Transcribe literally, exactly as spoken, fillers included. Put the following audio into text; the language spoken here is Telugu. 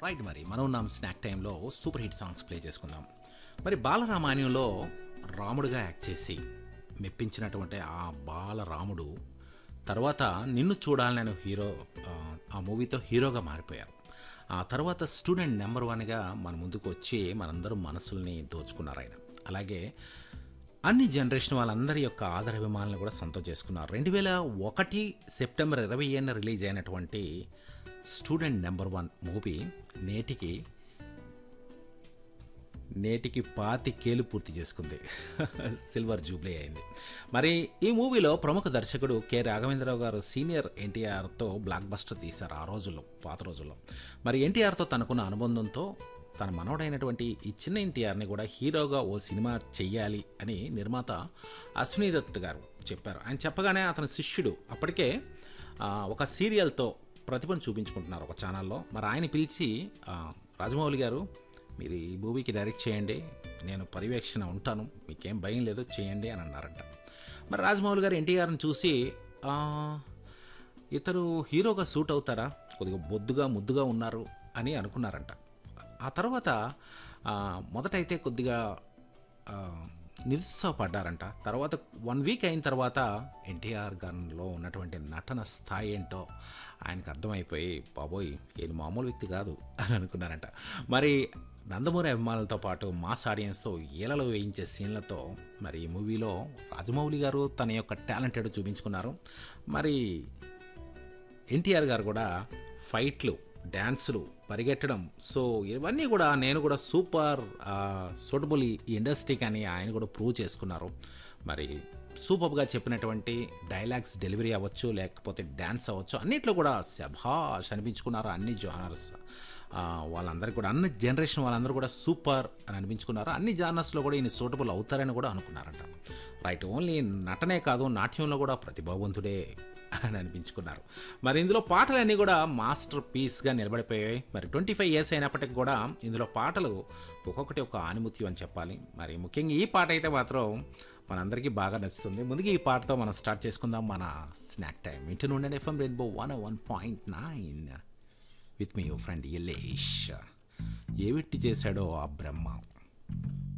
రైట్ మరి మనం ఉన్నాం స్నాక్ టైంలో సూపర్ హిట్ సాంగ్స్ ప్లే చేసుకుందాం. మరి బాలరామాయణంలో రాముడిగా యాక్ట్ చేసి మెప్పించినటువంటి ఆ బాలరాముడు తర్వాత నిన్ను చూడాలని హీరో ఆ, ఆ మూవీతో హీరోగా మారిపోయారు. ఆ తర్వాత స్టూడెంట్ నెంబర్ వన్గా మన ముందుకు వచ్చి మనందరం మనసుల్ని దోచుకున్నారు ఆయన. అలాగే అన్ని జనరేషన్ వాళ్ళందరి యొక్క ఆదరాభిమానాలను కూడా సొంతం చేసుకున్నారు. రెండు వేల ఒకటి సెప్టెంబర్ ఇరవై ఏడున రిలీజ్ అయినటువంటి స్టూడెంట్ నెంబర్ వన్ మూవీ నేటికి నేటికి పాతికేలు పూర్తి చేసుకుంది. సిల్వర్ జూబ్లీ అయింది. మరి ఈ మూవీలో ప్రముఖ దర్శకుడు కె రాఘవేంద్రరావు గారు సీనియర్ ఎన్టీఆర్తో బ్లాక్ బస్టర్ తీశారు ఆ రోజుల్లో, పాత రోజుల్లో. మరి ఎన్టీఆర్తో తనకున్న అనుబంధంతో తన మనవడైనటువంటి ఈ చిన్న ఎన్టీఆర్ని కూడా హీరోగా ఓ సినిమా చెయ్యాలి అని నిర్మాత అశ్వినీ దత్ గారు చెప్పారు. ఆయన చెప్పగానే అతని శిష్యుడు అప్పటికే ఆ, ఒక సీరియల్తో ప్రతిభను చూపించుకుంటున్నారు ఒక ఛానల్లో. మరి ఆయన పిలిచి ఆ, రాజమౌళి గారు మీరు ఈ మూవీకి డైరెక్ట్ చేయండి, నేను పర్యవేక్షణ ఉంటాను, మీకేం భయం లేదు, చేయండి అని అన్నారంట. మరి రాజమౌళి గారు ఎన్టీఆర్ని చూసి "ఆ, ఇతను హీరోగా సూట్ అవుతారా, కొద్దిగా బొద్దుగా ముద్దుగా ఉన్నారు" అని అనుకున్నారంట. ఆ తర్వాత ఆ, మొదటైతే కొద్దిగా ఆ, నిరుత్సాహపడ్డారంట. తర్వాత వన్ వీక్ అయిన తర్వాత ఎన్టీఆర్ గారిలో ఉన్నటువంటి నటన స్థాయి ఏంటో ఆయనకు అర్థమైపోయి బాబోయ్ ఈయన మామూలు వ్యక్తి కాదు అని అనుకున్నారంట. మరి నందమూరి అభిమానులతో పాటు మాస్ ఆడియన్స్తో ఏలలో వేయించే సీన్లతో మరి ఈ మూవీలో రాజమౌళి గారు తన యొక్క టాలెంటెడ్ చూపించుకున్నారు. మరి ఎన్టీఆర్ గారు కూడా ఫైట్లు, డ్యాన్సులు, పరిగెట్టడం, సో ఇవన్నీ కూడా నేను కూడా సూపర్ సూటబుల్ ఈ ఇండస్ట్రీకి అని ఆయన కూడా ప్రూవ్ చేసుకున్నారు. మరి సూపర్గా చెప్పినటువంటి డైలాగ్స్ డెలివరీ అవ్వచ్చు, లేకపోతే డ్యాన్స్ అవ్వచ్చు, అన్నిట్లో కూడా శభాష్ అనిపించుకున్నారు. అన్ని జానర్స్ వాళ్ళందరికీ కూడా, అన్ని జనరేషన్ వాళ్ళందరూ కూడా సూపర్ అని అనిపించుకున్నారు. అన్ని జానర్స్లో కూడా ఈయన సూటబుల్ అవుతారని కూడా అనుకున్నారంట. రైట్, ఓన్లీ నటనే కాదు నాట్యంలో కూడా ప్రతిభావంతుడే అని అనిపించుకున్నారు. మరి ఇందులో పాటలన్నీ కూడా మాస్టర్ పీస్గా నిలబడిపోయాయి. మరి ట్వంటీ ఫైవ్ ఇయర్స్ అయినప్పటికీ కూడా ఇందులో పాటలు ఒక్కొక్కటి ఒక ఆనిముత్యం అని చెప్పాలి. మరి ముఖ్యంగా ఈ పాట అయితే మాత్రం మనందరికీ బాగా నచ్చుతుంది. ముందుగా ఈ పాటతో మనం స్టార్ట్ చేసుకుందాం మన స్నాక్ టైం. ఇంటి నుండి FM rainbow one one point nine with me your friend Yalesh. ఏ వెట్టి చేశాడో ఆ బ్రహ్మ.